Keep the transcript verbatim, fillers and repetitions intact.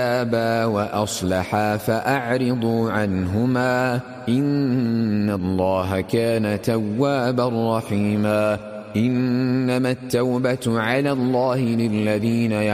تابا وأصلحا فأعرضوا عنهما إن الله كان توابا رحيما. إنما التوبة على الله للذين